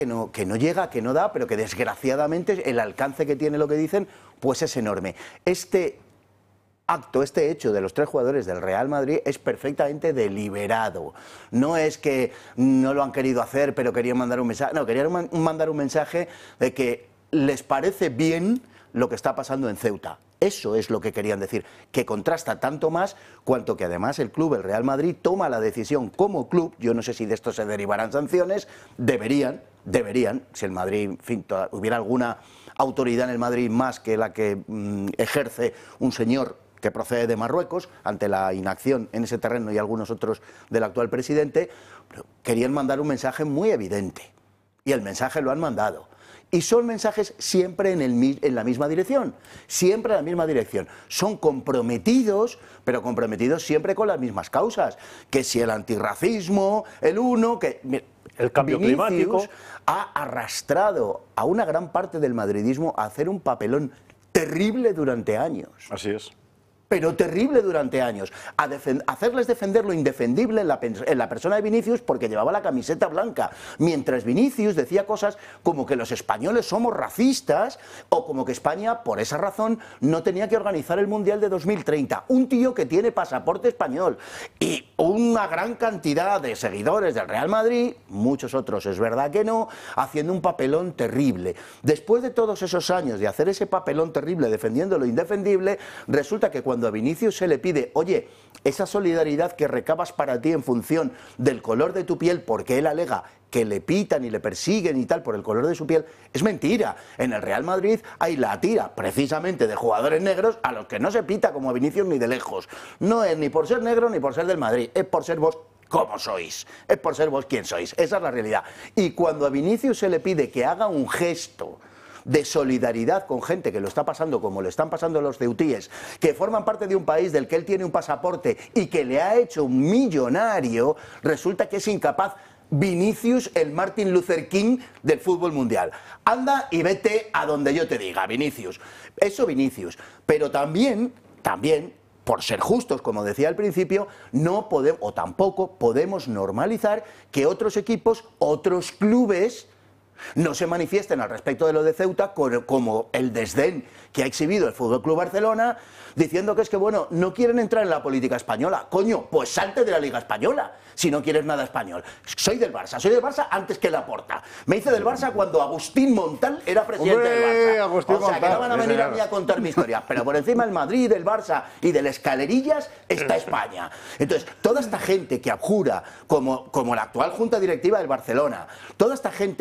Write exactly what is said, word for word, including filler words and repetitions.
Que no, que no llega, que no da, pero que desgraciadamente el alcance que tiene lo que dicen, pues es enorme. Este acto, este hecho de los tres jugadores del Real Madrid es perfectamente deliberado. No es que no lo han querido hacer, pero querían mandar un mensaje. No, querían man- mandar un mensaje de que les parece bien lo que está pasando en Ceuta. Eso es lo que querían decir, que contrasta tanto más cuanto que además el club, el Real Madrid, toma la decisión como club, yo no sé si de esto se derivarán sanciones, deberían, deberían, si el Madrid, en fin, hubiera alguna autoridad en el Madrid más que la que mmm, ejerce un señor que procede de Marruecos, ante la inacción en ese terreno y algunos otros del actual presidente, querían mandar un mensaje muy evidente, y el mensaje lo han mandado. Y son mensajes siempre en, el, en la misma dirección, siempre en la misma dirección. Son comprometidos, pero comprometidos siempre con las mismas causas. Que si el antirracismo, el uno, que... El cambio Vinicius climático ha arrastrado a una gran parte del madridismo a hacer un papelón terrible durante años. Así es. Pero terrible durante años, a hacerles defender lo indefendible en la, en la persona de Vinicius porque llevaba la camiseta blanca, mientras Vinicius decía cosas como que los españoles somos racistas o como que España, por esa razón, no tenía que organizar el Mundial de dos mil treinta. Un tío que tiene pasaporte español y una gran cantidad de seguidores del Real Madrid, muchos otros es verdad que no, haciendo un papelón terrible. Después de todos esos años de hacer ese papelón terrible defendiendo lo indefendible, resulta que cuando Cuando a Vinicius se le pide, oye, esa solidaridad que recabas para ti en función del color de tu piel, porque él alega que le pitan y le persiguen y tal por el color de su piel, es mentira. En el Real Madrid hay la tira precisamente de jugadores negros a los que no se pita como a Vinicius ni de lejos. No es ni por ser negro ni por ser del Madrid, es por ser vos como sois, es por ser vos quien sois, esa es la realidad. Y cuando a Vinicius se le pide que haga un gesto de solidaridad con gente que lo está pasando como lo están pasando los ceutíes, que forman parte de un país del que él tiene un pasaporte y que le ha hecho un millonario, resulta que es incapaz. Vinicius, el Martin Luther King del fútbol mundial. Anda y vete a donde yo te diga, Vinicius. Eso Vinicius. Pero también, también, por ser justos, como decía al principio, no podemos, o tampoco podemos normalizar que otros equipos, otros clubes, no se manifiesten al respecto de lo de Ceuta como el desdén que ha exhibido el Fútbol Club Barcelona, diciendo que es que, bueno, no quieren entrar en la política española. Coño, pues salte de la Liga Española, si no quieres nada español. Soy del Barça, soy del Barça antes que Laporta. Me hice del Barça cuando Agustín Montal era presidente ¡Hombre, del Barça. Agustín o sea, Montal, que no van a venir señor. a mí a contar mi historia. Pero por encima del Madrid, del Barça y del Escalerillas está España. Entonces, toda esta gente que abjura, como, como la actual Junta Directiva del Barcelona, toda esta gente